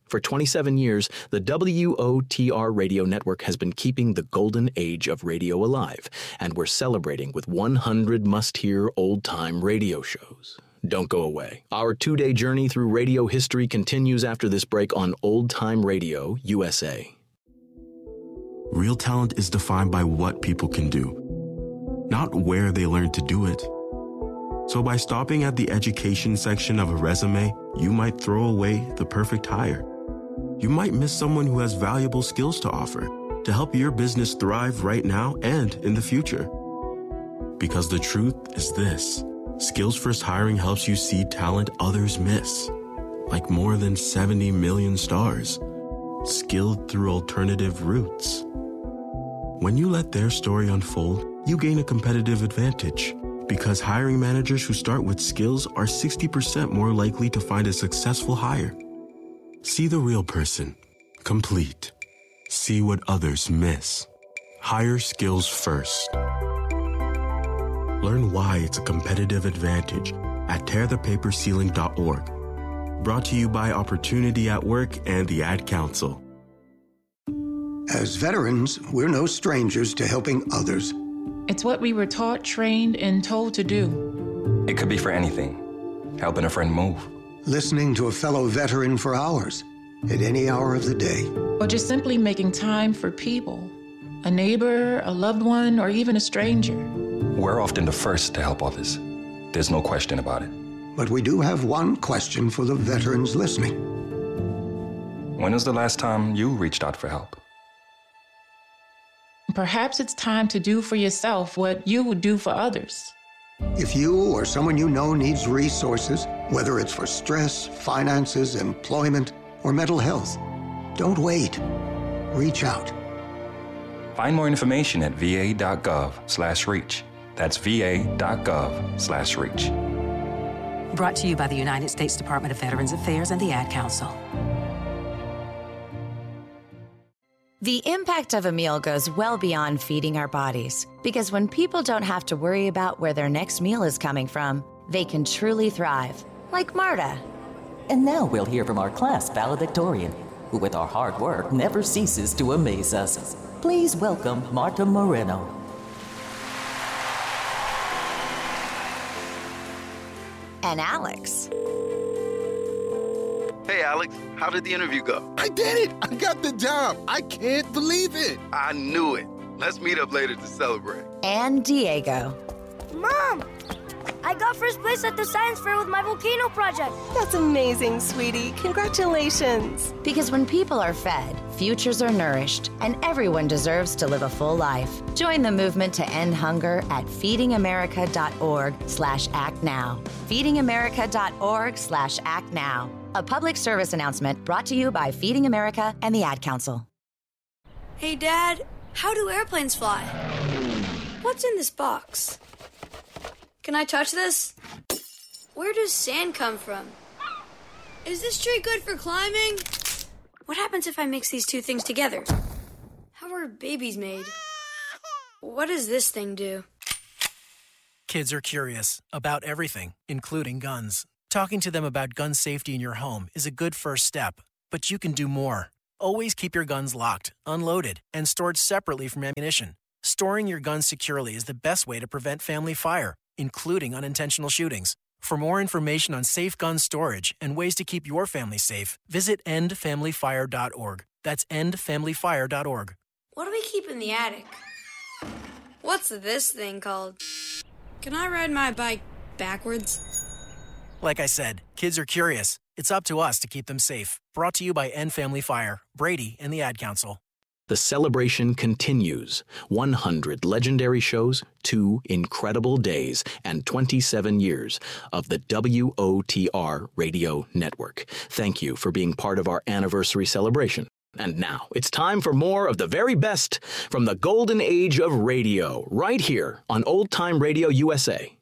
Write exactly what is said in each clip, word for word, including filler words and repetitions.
For twenty-seven years, the W O T R Radio Network has been keeping the golden age of radio alive, and we're celebrating with one hundred must-hear old-time radio shows. Don't go away. Our two-day journey through radio history continues after this break on Old Time Radio U S A. Real talent is defined by what people can do, not where they learn to do it. So by stopping at the education section of a resume, you might throw away the perfect hire. You might miss someone who has valuable skills to offer to help your business thrive right now and in the future. Because the truth is this: Skills First Hiring helps you see talent others miss, like more than seventy million stars, skilled through alternative routes. When you let their story unfold, you gain a competitive advantage, because hiring managers who start with skills are sixty percent more likely to find a successful hire. See the real person, complete. See what others miss. Hire skills first. Learn why it's a competitive advantage at tear the paper ceiling dot org. Brought to you by Opportunity at Work and the Ad Council. As veterans, we're no strangers to helping others. It's what we were taught, trained, and told to do. It could be for anything. Helping a friend move. Listening to a fellow veteran for hours, at any hour of the day. Or just simply making time for people. A neighbor, a loved one, or even a stranger. We're often the first to help others. There's no question about it. But we do have one question for the veterans listening. When was the last time you reached out for help? Perhaps it's time to do for yourself what you would do for others. If you or someone you know needs resources, whether it's for stress, finances, employment, or mental health, don't wait. Reach out. Find more information at va.gov slash reach. That's va.gov slash reach. Brought to you by the United States Department of Veterans Affairs and the Ad Council. The impact of a meal goes well beyond feeding our bodies, because when people don't have to worry about where their next meal is coming from, they can truly thrive, like Marta. And now we'll hear from our class valedictorian, who with our hard work never ceases to amaze us. Please welcome Marta Moreno. And Alex. Hey, Alex, how did the interview go? I did it! I got the job! I can't believe it! I knew it. Let's meet up later to celebrate. And Diego. Mom! I got first place at the science fair with my volcano project. That's amazing, sweetie. Congratulations. Because when people are fed, futures are nourished, and everyone deserves to live a full life. Join the movement to end hunger at feedingamerica.org slash act now. feedingamerica.org slash act now. A public service announcement brought to you by Feeding America and the Ad Council. Hey, Dad, how do airplanes fly? What's in this box? Can I touch this? Where does sand come from? Is this tree good for climbing? What happens if I mix these two things together? How are babies made? What does this thing do? Kids are curious about everything, including guns. Talking to them about gun safety in your home is a good first step, but you can do more. Always keep your guns locked, unloaded, and stored separately from ammunition. Storing your guns securely is the best way to prevent family fire, including unintentional shootings. For more information on safe gun storage and ways to keep your family safe, visit end family fire dot org. That's end family fire dot org. What do we keep in the attic? What's this thing called? Can I ride my bike backwards? Like I said, kids are curious. It's up to us to keep them safe. Brought to you by End Family Fire, Brady, and the Ad Council. The celebration continues. one hundred legendary shows, two incredible days, and twenty-seven years of the W O T R Radio Network. Thank you for being part of our anniversary celebration. And now, it's time for more of the very best from the golden age of radio, right here on Old Time Radio U S A.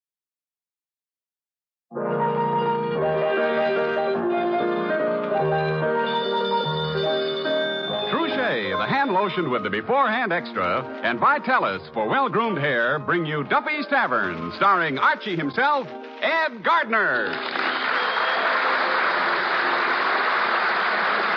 The hand lotion with the beforehand extra, and Vitalis for well-groomed hair bring you Duffy's Tavern, starring Archie himself, Ed Gardner.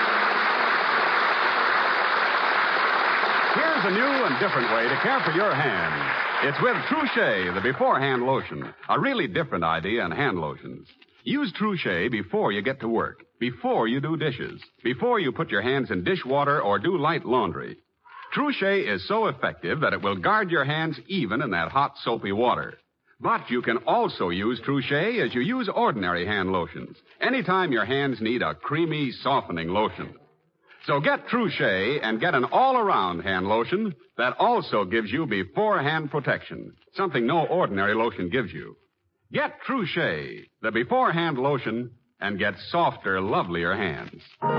There's a new and different way to care for your hands. It's with Trouchet, the beforehand lotion. A really different idea in hand lotions. Use Trouchet before you get to work, before you do dishes, before you put your hands in dishwater or do light laundry. Trouchet is so effective that it will guard your hands even in that hot, soapy water. But you can also use Trouchet as you use ordinary hand lotions, anytime your hands need a creamy, softening lotion. So get Trouchet and get an all-around hand lotion that also gives you beforehand protection, something no ordinary lotion gives you. Get Trouchet, the beforehand lotion, and get softer, lovelier hands.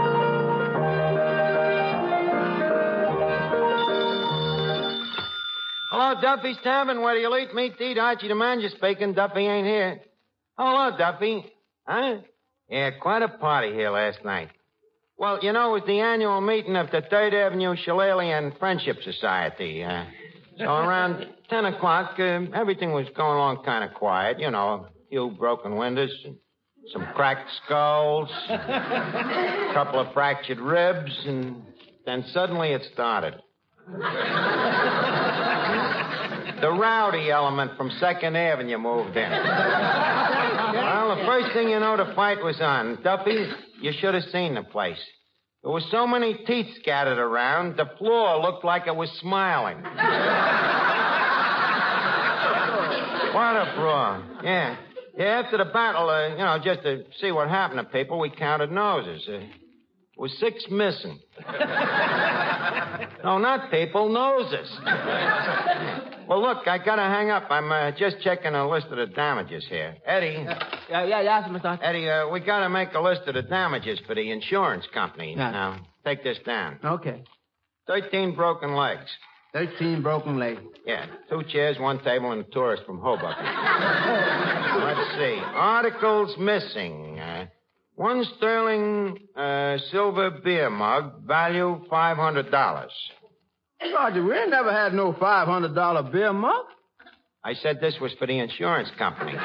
Hello, Duffy's Tavern. Where do you eat meat to eat? Archie the manager speaking. Duffy ain't here. Hello, Duffy. Huh? Yeah, quite a party here last night. Well, you know, it was the annual meeting of the Third Avenue Shillelagh Friendship Society. Uh, so around ten o'clock, uh, everything was going along kind of quiet. You know, a few broken windows, some cracked skulls, a couple of fractured ribs, and then suddenly it started. The rowdy element from Second Avenue moved in. Well, the first thing you know, the fight was on. Duffy, you should have seen the place. There were so many teeth scattered around, the floor looked like it was smiling. What a brawl. Yeah. Yeah, after the battle, uh, you know, just to see what happened to people, we counted noses. Uh, There was six missing. No, not people, noses. Well, look, I gotta hang up. I'm uh, just checking a list of the damages here. Eddie. Uh, yeah, yeah, yeah, Mister Eddie, uh, we gotta make a list of the damages for the insurance company. Yeah. Now, take this down. Okay. Thirteen broken legs. Thirteen broken legs. Yeah, two chairs, one table, and a tourist from Hoboken. Let's see. Articles missing. Uh, one sterling uh, silver beer mug, value five hundred dollars. Roger, we ain't never had no five hundred dollars beer mug. I said this was for the insurance company.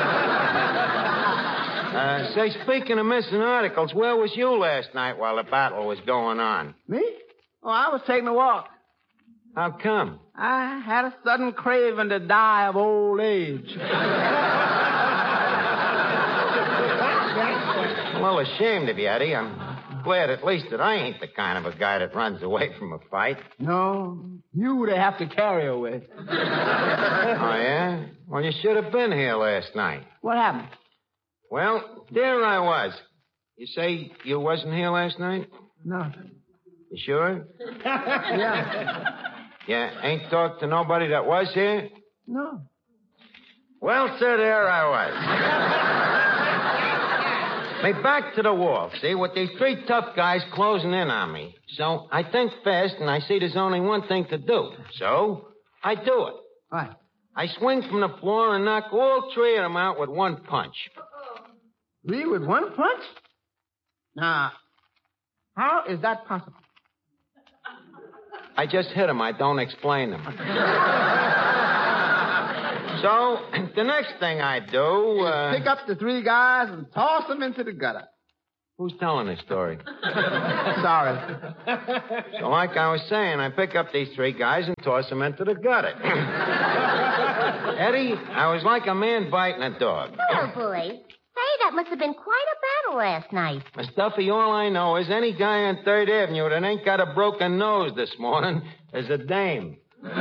uh, say, speaking of missing articles, where was you last night while the battle was going on? Me? Oh, I was taking a walk. How come? I had a sudden craving to die of old age. I'm a little ashamed of you, Eddie. I'm glad at least that I ain't the kind of a guy that runs away from a fight. No, you would have to carry away. Oh, yeah? Well, you should have been here last night. What happened? Well, there I was. You say you wasn't here last night? No. You sure? Yeah. Yeah, ain't talked to nobody that was here? No. Well, sir, there I was. Me back to the wall, see, with these three tough guys closing in on me. So I think fast, and I see there's only one thing to do. So I do it. What? I swing from the floor and knock all three of them out with one punch. Three with one punch? Now, how is that possible? I just hit them. I don't explain them. So, the next thing I do... Uh... Pick up the three guys and toss them into the gutter. Who's telling this story? Sorry. So, like I was saying, I pick up these three guys and toss them into the gutter. Eddie, I was like a man biting a dog. Oh, boy. Say, that must have been quite a battle last night. Miss Duffy, all I know is any guy on Third Avenue that ain't got a broken nose this morning is a dame.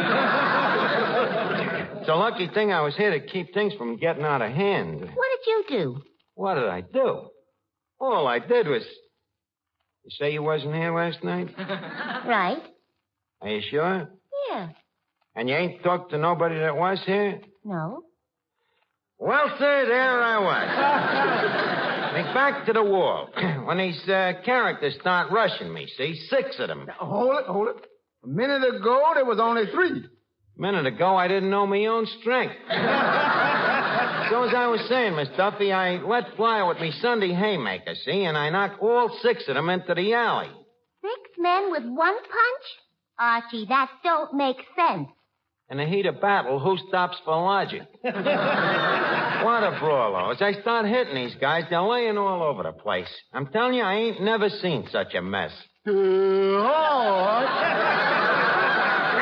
It's a lucky thing I was here to keep things from getting out of hand. What did you do? What did I do? All I did was... You say you wasn't here last night? Right. Are you sure? Yeah. And you ain't talked to nobody that was here? No. Well, sir, there I was. Like back to the wall. When these uh, characters start rushing me, see? Six of them. Hold it, hold it. A minute ago, there was only three. A minute ago, I didn't know my own strength. So as I was saying, Miss Duffy, I let fly with me Sunday haymaker, see? And I knocked all six of them into the alley. Six men with one punch? Archie, that don't make sense. In the heat of battle, who stops for logic? What a brawl, though. As I start hitting these guys, they're laying all over the place. I'm telling you, I ain't never seen such a mess. Uh, oh.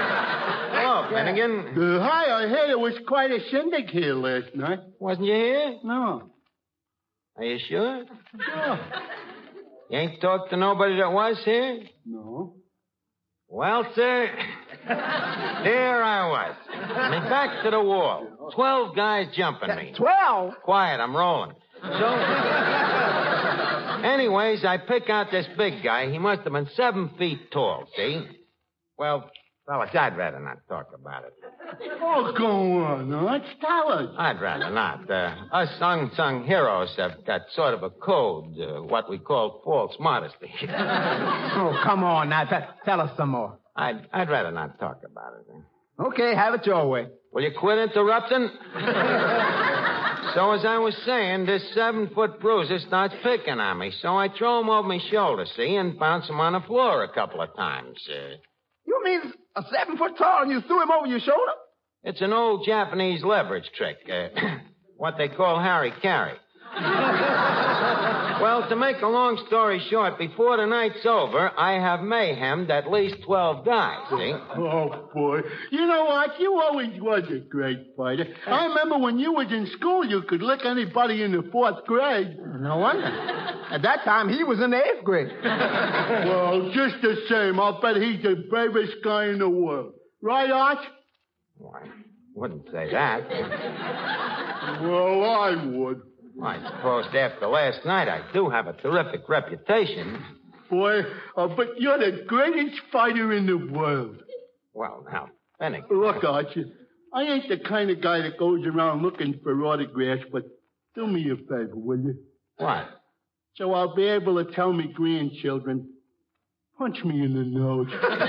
Finnegan. Uh, hi, I heard it was quite a shindig here last night. Wasn't you here? No. Are you sure? Sure. You ain't talked to nobody that was here? No. Well, sir, there I was. Me back to the wall. Twelve guys jumping me. Twelve? Quiet, I'm rolling. So, anyways, I pick out this big guy. He must have been seven feet tall, see? Well, fellas, I'd rather not talk about it. Oh, go on. Let's tell us. I'd rather not. Uh, us unsung heroes have got sort of a code, uh, what we call false modesty. Oh, come on now. T- tell us some more. I'd, I'd rather not talk about it. Okay, have it your way. Will you quit interrupting? So as I was saying, this seven-foot bruiser starts picking on me. So I throw him over my shoulder, see, and bounce him on the floor a couple of times. Uh, You mean a seven foot tall and you threw him over your shoulder? it's an old Japanese leverage trick. Uh, what they call Harry-Carry. Well, to make a long story short, before the night's over, I have mayhemed at least twelve guys, see? Oh, boy. You know what? You always was a great fighter. I remember when you was in school, you could lick anybody in the fourth grade. No wonder. At that time, he was in the eighth grade. Well, just the same, I'll bet he's the bravest guy in the world. Right, Arch? Why, wouldn't say that. Well, I would. I suppose after last night, I do have a terrific reputation. Boy, uh, but you're the greatest fighter in the world. Well, now, Finnegan. Look, Archie, I ain't the kind of guy that goes around looking for autographs, but do me a favor, will you? What? So I'll be able to tell me grandchildren, punch me in the nose.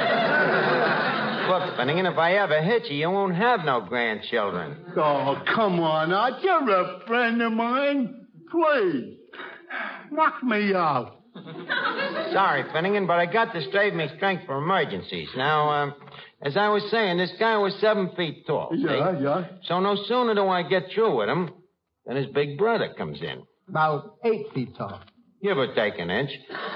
Look, Finnegan, if I ever hit you, you won't have no grandchildren. Oh, come on, Art. You're a friend of mine. Please, knock me out. Sorry, Finnegan, but I got to save me strength for emergencies. Now, um, as I was saying, this guy was seven feet tall. Yeah, see? yeah. So no sooner do I get through with him than his big brother comes in. About eight feet tall. Give or take an inch.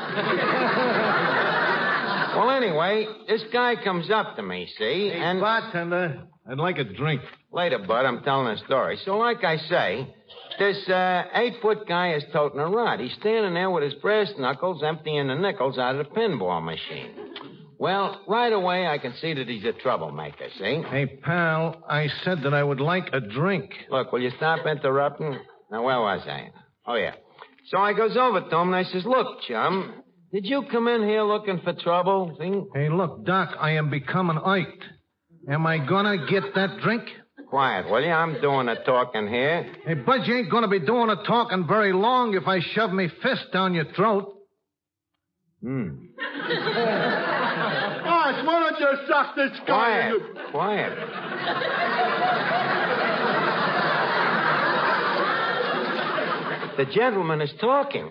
Well, anyway, this guy comes up to me, see, Hey, and... bartender, I'd like a drink. Later, Bud, I'm telling a story. So like I say, this uh, eight-foot guy is toting a rod. He's standing there with his brass knuckles emptying the nickels out of the pinball machine. Well, right away, I can see that he's a troublemaker, see? Hey, pal, I said that I would like a drink. Look, will you stop interrupting? Now, where was I? Oh, yeah. So I goes over to him and I says, look, chum, did you come in here looking for trouble? See? Hey, look, Doc, I am becoming iked. Am I gonna get that drink? Quiet, will you? I'm doing the talking here. Hey, Bud, you ain't gonna be doing the talking very long if I shove me fist down your throat. Hmm. Arch, why don't you suck this guy? Quiet, in the... quiet. The gentleman is talking.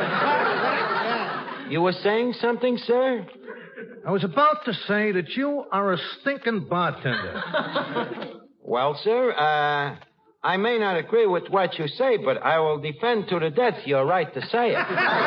You were saying something, sir? I was about to say that you are a stinking bartender. Well, sir, uh, I may not agree with what you say, but I will defend to the death your right to say it.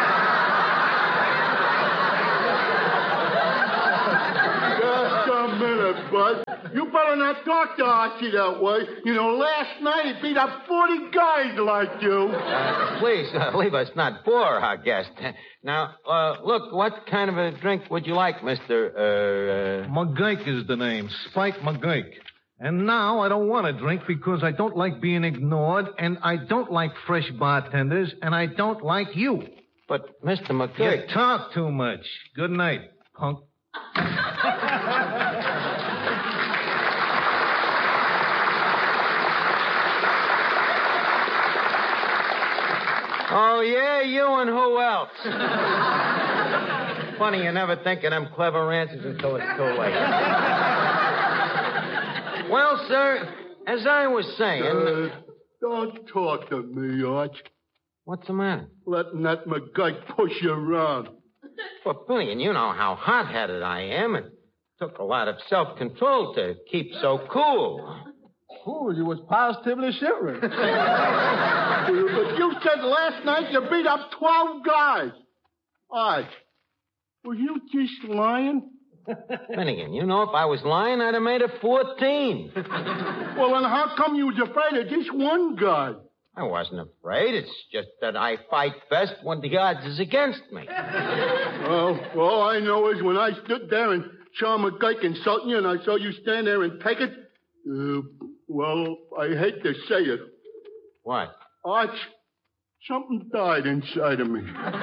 Just a minute, Bud. You better not talk to Archie that way. You know, last night he beat up forty guys like you. Uh, please, uh, leave us not bore our guest. Now, uh, look, what kind of a drink would you like, Mister Uh, uh... McGurk is the name. Spike McGurk. And now I don't want a drink because I don't like being ignored, and I don't like fresh bartenders, and I don't like you. But, Mister McGurk... You talk too much. Good night, punk. Oh, yeah, you and who else? Funny, you never think of them clever answers until it's too late. Well, sir, as I was saying... Uh, don't talk to me, Arch. What's the matter? Letting that McGurk push you around. Well, Billy, and you know how hot-headed I am. It took a lot of self-control to keep so cool. Ooh, you was positively shivering. But you said last night you beat up twelve guys. Arch, were you just lying? Finnegan, you know, if I was lying, I'd have made it fourteen. Well, then how come you was afraid of just one guy? I wasn't afraid. It's just that I fight best when the odds is against me. Well, all I know is when I stood there and saw McGurk insulting you and I saw you stand there and take it, uh, well, I hate to say it. What? Arch, something died inside of me.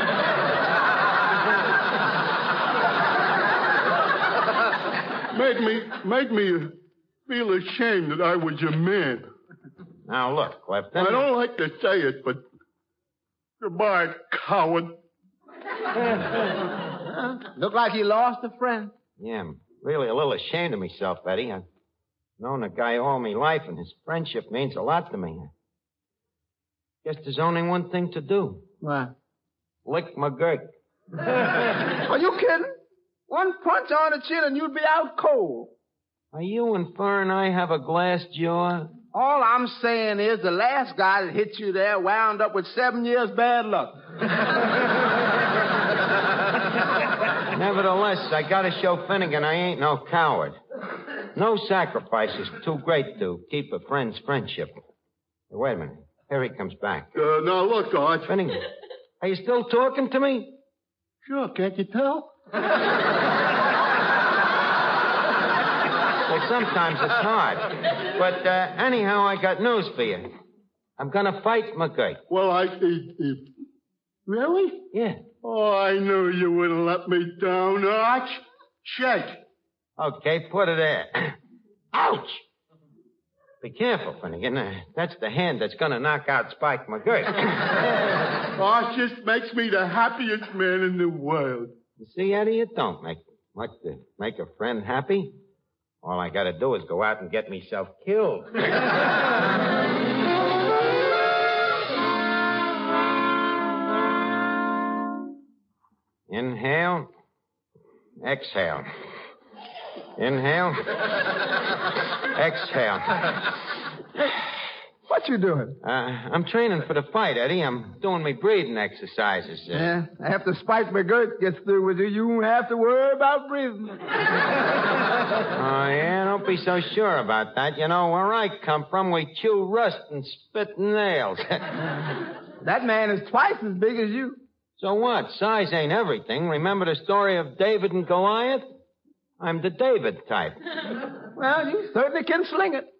made me, made me feel ashamed that I was a man. Now, look, Clifton. I don't like to say it, but goodbye, coward. Look like you lost a friend. Yeah, I'm really a little ashamed of myself, Eddie. I've known a guy all my life, and his friendship means a lot to me. Guess there's only one thing to do. What? Lick McGurk. Are you kidding? One punch on the chin and you'd be out cold. Are you inferring I have a glass jaw? All I'm saying is the last guy that hit you there wound up with seven years bad luck. Nevertheless, I gotta show Finnegan I ain't no coward. No sacrifice is too great to keep a friend's friendship. Hey, wait a minute. Here he comes back. Uh, now, look, Arch. Finnegan, are you still talking to me? Sure, can't you tell? Well, sometimes it's hard. But uh, anyhow, I got news for you. I'm gonna fight McGurk. Well, I... Uh, uh, really? Yeah. Oh, I knew you wouldn't let me down, Arch. Shake. Okay, put it there. Ouch! Be careful, Finnegan. Uh, that's the hand that's gonna knock out Spike McGurk. Arch just makes me the happiest man in the world. You see, Eddie, it don't make much to make a friend happy. All I gotta do is go out and get myself killed. Inhale. Exhale. Inhale. Exhale. What you doing? Uh, I'm training for the fight, Eddie. I'm doing my breathing exercises. Uh, yeah, after Spike McGurk gets through with you, you won't have to worry about breathing. Oh, yeah? Don't be so sure about that. You know, where I come from, we chew rust and spit nails. That man is twice as big as you. So what? Size ain't everything. Remember the story of David and Goliath? I'm the David type. Well, you certainly can sling it.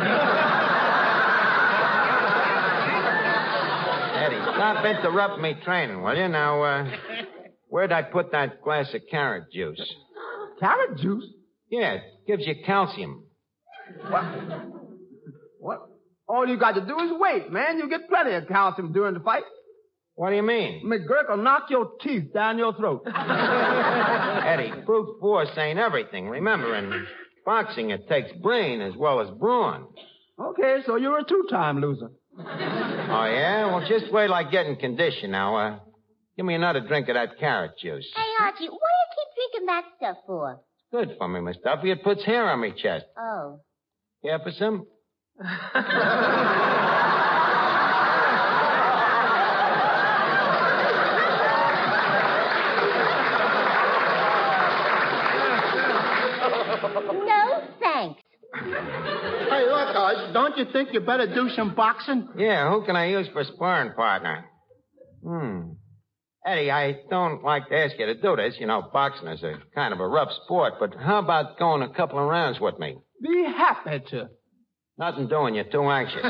Eddie, stop interrupting me training, will you? Now, uh, where'd I put that glass of carrot juice? Carrot juice? Yeah, it gives you calcium. What? What? All you got to do is wait, man. You get plenty of calcium during the fight. What do you mean? McGurk will knock your teeth down your throat. Eddie, brute force ain't everything. Remember, in boxing, it takes brain as well as brawn. Okay, so you're a two-time loser. Oh, yeah? Well, just wait till I get in condition now. Uh, give me another drink of that carrot juice. Hey, Archie, what do you keep drinking that stuff for? Good for me, Miss Duffy. It puts hair on my chest. Oh. Care for some? No, thanks. Hey, look, Arch, don't you think you better do some boxing? Yeah, who can I use for sparring partner? Hmm. Eddie, I don't like to ask you to do this. You know, boxing is a kind of a rough sport, but how about going a couple of rounds with me? Be happy to. Nothing doing. You're too anxious.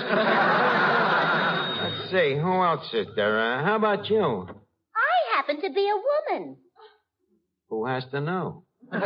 Let's see. Who else is there? Uh, how about you? I happen to be a woman. Who has to know?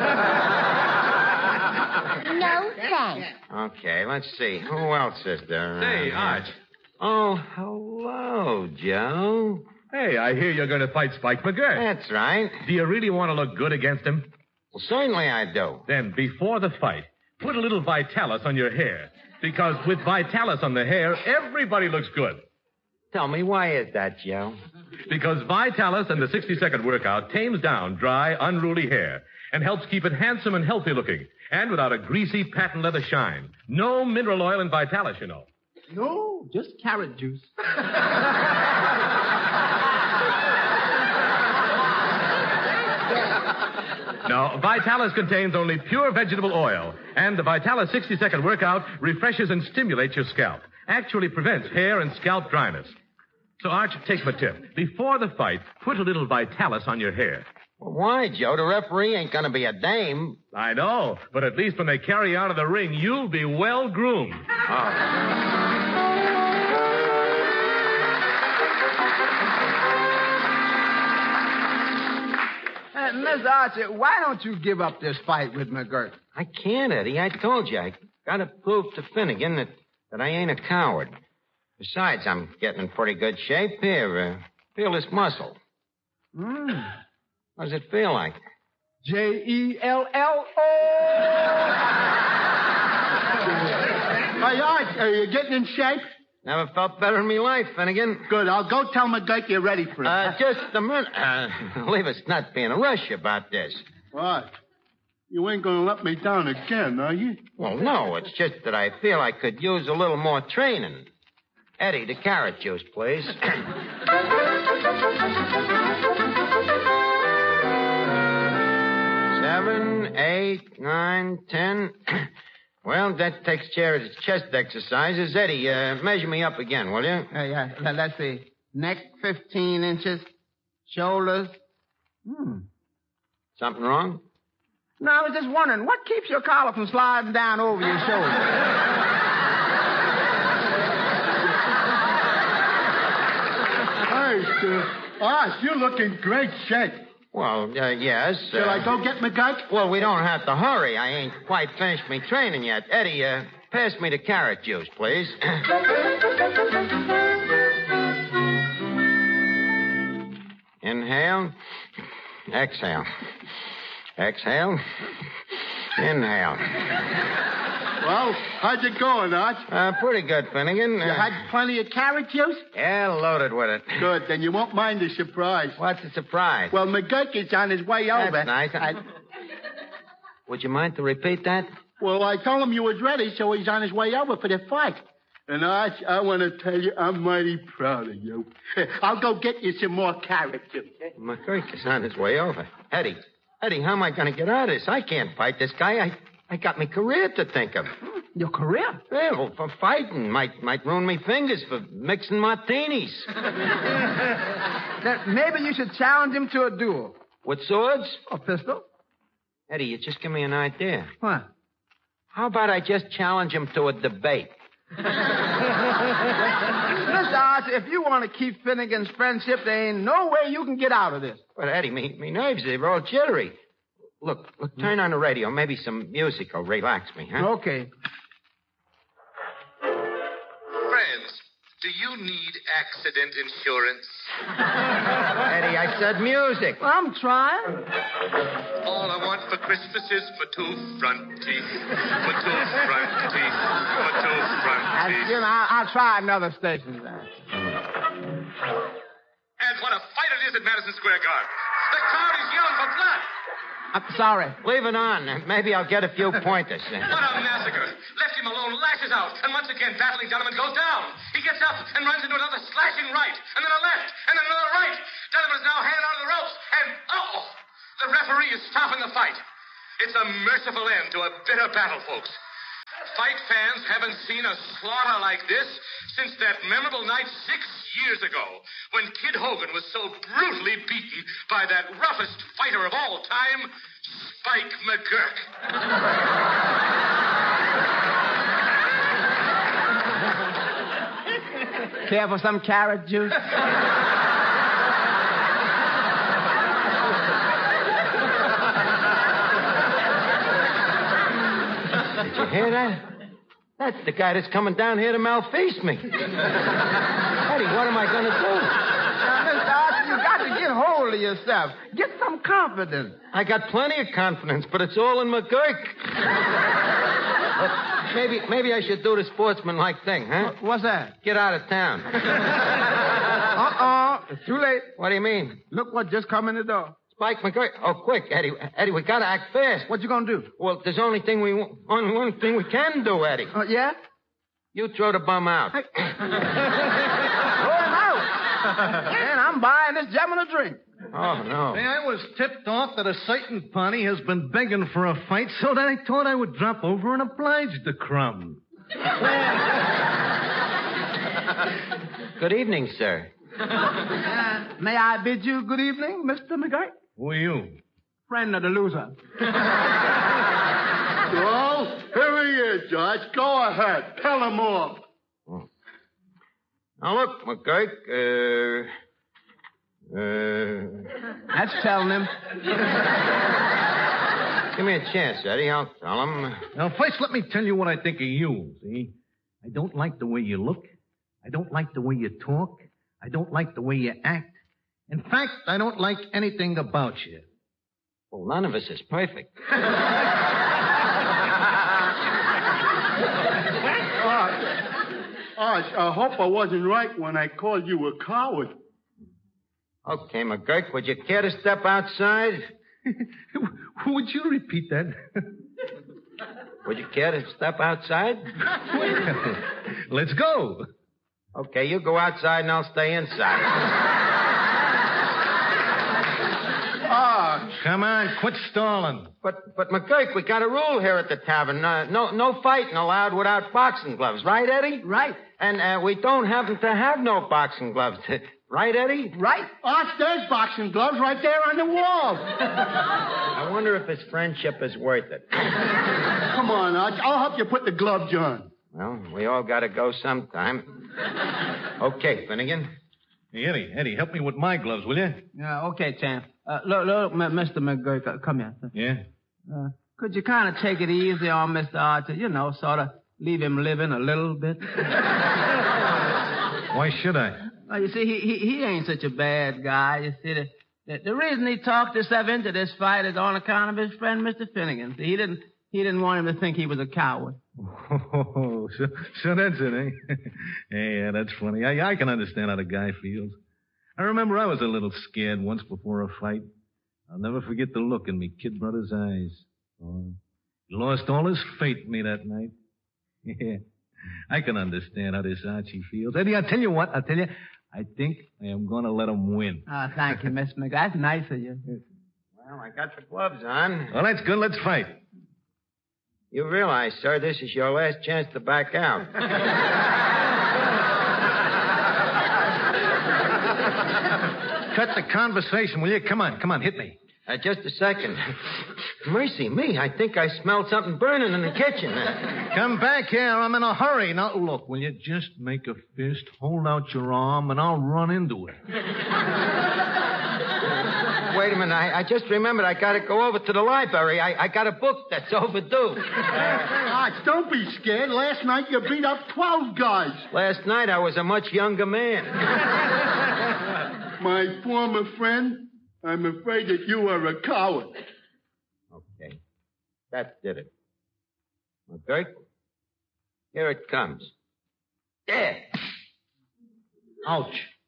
No, thanks. Okay, let's see. Who else is there? Say, uh, Arch. Oh, hello, Joe. Hey, I hear you're going to fight Spike McGurk. That's right. Do you really want to look good against him? Well, certainly I do. Then, before the fight, put a little Vitalis on your hair. Because with Vitalis on the hair, everybody looks good. Tell me, why is that, Joe? Because Vitalis and the sixty-second workout tames down dry, unruly hair and helps keep it handsome and healthy looking, and without a greasy patent leather shine. No mineral oil in Vitalis, you know. No, just carrot juice. No, Vitalis contains only pure vegetable oil, and the Vitalis sixty-second workout refreshes and stimulates your scalp. Actually prevents hair and scalp dryness. So, Arch, take my tip. Before the fight, put a little Vitalis on your hair. Well, why, Joe? The referee ain't gonna be a dame. I know, but at least when they carry you out of the ring, you'll be well groomed. Oh. Uh, Mister Archer, why don't you give up this fight with McGurk? I can't, Eddie. I told you. I gotta prove to Finnegan that, that I ain't a coward. Besides, I'm getting in pretty good shape. Here, uh, feel this muscle. Mm. What does it feel like? J E L L O. Hey, Arch, are you getting in shape? Never felt better in my life, Finnegan. Good. I'll go tell McGurk you're ready for it. Uh, just a minute. Uh, leave us not be in a rush about this. What? You ain't gonna let me down again, are you? Well, no. It's just that I feel I could use a little more training. Eddie, the carrot juice, please. Seven, eight, nine, ten. Well, that takes care of the chest exercises. Eddie, uh, measure me up again, will you? Uh, yeah, let's see. Neck, fifteen inches. Shoulders. Hmm. Something wrong? No, I was just wondering, what keeps your collar from sliding down over your shoulder? Hey, uh, Arch, you look in great shape. Well, uh, yes. Shall uh, I go get McGurk? Well, we don't have to hurry. I ain't quite finished me training yet. Eddie, uh, pass me the carrot juice, please. Inhale. Exhale. Exhale. Inhale. Well, how's it going, Arch? Uh, pretty good, Finnegan. You Uh, had plenty of carrot juice? yeah, loaded with it. Good, then you won't mind the surprise. What's the surprise? Well, McGurk is on his way That's over. nice. I... Would you mind to repeat that? Well, I told him you was ready, so he's on his way over for the fight. And Arch, I want to tell you, I'm mighty proud of you. I'll go get you some more carrot juice. McGurk is on his way over. Eddie, Eddie, how am I going to get out of this? I can't fight this guy. I, I got my career to think of. Your career? Yeah, well, for fighting. Might, might ruin me fingers for mixing martinis. Then maybe you should challenge him to a duel. With swords? Or pistol. Eddie, you just give me an idea. What? How about I just challenge him to a debate? Mister Archer, if you want to keep Finnegan's friendship, there ain't no way you can get out of this. But, Eddie, me, me nerves, they're all jittery. Look, look, turn on the radio. Maybe some music will relax me, huh? Okay. Friends, do you need accident insurance? Eddie, I said music. I'm trying. All I want for Christmas is for two front teeth. For two front teeth. For two front I, teeth. you know, I'll, I'll try another station. And what a fight it is at Madison Square Garden. The crowd is yelling for blood. I'm sorry. Leave it on. Maybe I'll get a few pointers. What a massacre. Left him alone, lashes out, and once again, battling Donovan goes down. He gets up and runs into another slashing right, and then a left, and then another right. Donovan is now hanging onto the ropes, and, oh, the referee is stopping the fight. It's a merciful end to a bitter battle, folks. Fight fans haven't seen a slaughter like this since that memorable night six years ago when Kid Hogan was so brutally beaten by that roughest fighter of all time, Spike McGurk. Care for some carrot juice? Did you hear that? That's the guy that's coming down here to malfeast me. Eddie, what am I going to do? Now, Mister Archer, you got to get hold of yourself. Get some confidence. I got plenty of confidence, but it's all in McGurk. Look, maybe, maybe I should do the sportsman-like thing, huh? What's that? Get out of town. Uh-uh. It's too late. What do you mean? Look what just come in the door. Spike McGurk. Oh, quick, Eddie. Eddie, we gotta act fast. What you gonna do? Well, there's only thing we only one thing we can do, Eddie. Uh, yeah? You throw the bum out. Throw him out. And I'm buying this gentleman a drink. Oh, no. Hey, I was tipped off that a certain party has been begging for a fight, so that I thought I would drop over and oblige the crumb. Good evening, sir. Uh, may I bid you good evening, Mister McGurk? Who are you? Friend of the loser. Well, here he is, Judge. Go ahead. Tell him off. Now, look, McGurk, uh... Uh... That's telling him. Give me a chance, Eddie. I'll tell him. Now, first, let me tell you what I think of you, see? I don't like the way you look. I don't like the way you talk. I don't like the way you act. In fact, I don't like anything about you. Well, none of us is perfect. Arch, I hope I wasn't right when I called you a coward. Okay, McGurk, would you care to step outside? Would you repeat that? Would you care to step outside? Let's go. Okay, you go outside and I'll stay inside. Ah, come on, quit stalling. But, but McGurk, we got a rule here at the tavern. Uh, no, no fighting allowed without boxing gloves. Right, Eddie? Right. And uh, we don't happen to have no boxing gloves. Right, Eddie? Right. Arch, there's boxing gloves right there on the wall. I wonder if his friendship is worth it. Come on, Arch. I'll help you put the gloves on. Well, we all got to go sometime. Okay, Finnegan. Hey, Eddie, Eddie, help me with my gloves, will you? Yeah, okay, champ. Uh, look, look, Mister McGurk, uh, come here. Yeah? Uh, could you kind of take it easy on Mister Archer? You know, sort of leave him living a little bit. Why should I? Well, you see, he, he he ain't such a bad guy. You see, the, the, the reason he talked himself into this fight is on account of his friend, Mister Finnegan. See, he didn't he didn't want him to think he was a coward. Oh, so, so that's it, eh? Yeah, that's funny. I, I can understand how the guy feels. I remember I was a little scared once before a fight. I'll never forget the look in me kid brother's eyes. Oh, he lost all his faith in me that night. Yeah, I can understand how this Archie feels. Eddie, I'll tell you what, I'll tell you, I think I am going to let him win. Oh, thank you, Miss McGurk. That's nice of you. Well, I got the gloves on. Well, that's good. Let's fight. You realize, sir, this is your last chance to back out. Cut the conversation, will you? Come on, come on, hit me. Uh, just a second. Mercy me, I think I smelled something burning in the kitchen. Come back here, I'm in a hurry. Now, look, will you just make a fist, hold out your arm, and I'll run into it. Wait a minute, I, I just remembered I gotta go over to the library. I, I got a book that's overdue. Arch, don't be scared. Last night you beat up twelve guys. Last night I was a much younger man. My former friend, I'm afraid that you are a coward. Okay. That did it. McGurk, here it comes. There. Ouch.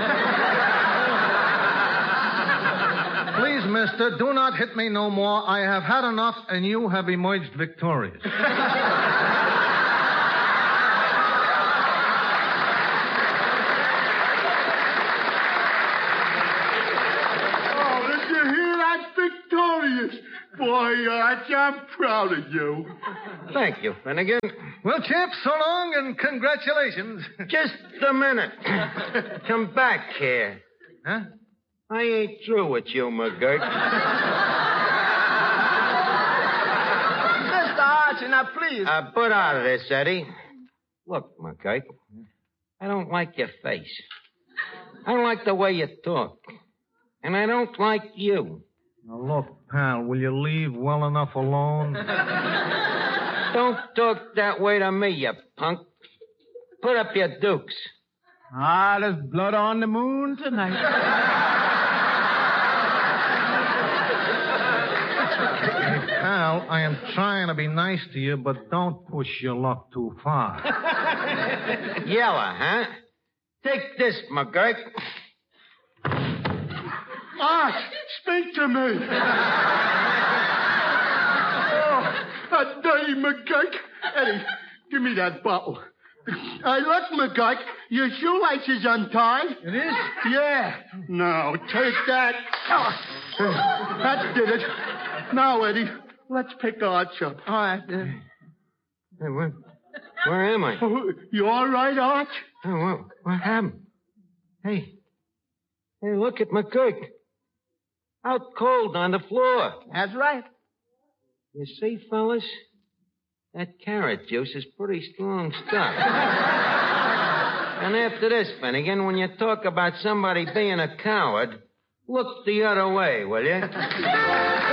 Please, mister, do not hit me no more. I have had enough, and you have emerged victorious. Oh, did you hear that? Victorious. Boy, Arch, I'm proud of you. Thank you, Finnegan. Well, champ, so long and congratulations. Just a minute. Come back here. Huh? I ain't through with you, McGurk. Mister Archie, now please. Uh, put out of this, Eddie. Look, McGurk, I don't like your face. I don't like the way you talk. And I don't like you. Now, look, pal, will you leave well enough alone? Don't talk that way to me, you punk. Put up your dukes. Ah, there's blood on the moon tonight. Hey, pal, I am trying to be nice to you, but don't push your luck too far. Yella, huh? Take this, McGurk. Arch, speak to me. Oh, that dirty McGurk. Eddie, give me that bottle. Hey, look, McGurk, your shoelace is untied. It is? Yeah. Now, take that. That did it. Now, Eddie, let's pick Arch up. All right. Uh, hey, where, where am I? Oh, you all right, Arch? Oh, what, what happened? Hey. Hey, look at McGurk. Out cold on the floor. That's right. You see, fellas? That carrot juice is pretty strong stuff. And after this, Finnegan, when you talk about somebody being a coward, look the other way, will you?